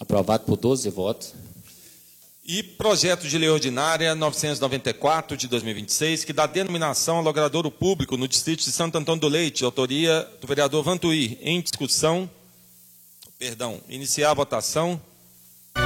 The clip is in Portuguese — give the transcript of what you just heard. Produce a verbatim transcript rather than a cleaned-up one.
Aprovado por doze votos. E projeto de lei ordinária novecentos e noventa e quatro, de dois mil e vinte e seis, que dá denominação ao logradouro público no distrito de Santo Antônio do Leite, autoria do vereador Vantuí. Em discussão, perdão, iniciar a votação.